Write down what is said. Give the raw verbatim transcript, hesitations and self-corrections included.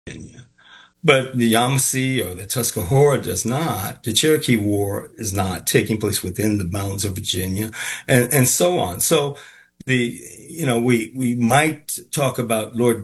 Virginia. But the Yamasee or the Tuscarora does not. The Cherokee War is not taking place within the bounds of Virginia, and, and so on. So the, you know, we we might talk about Lord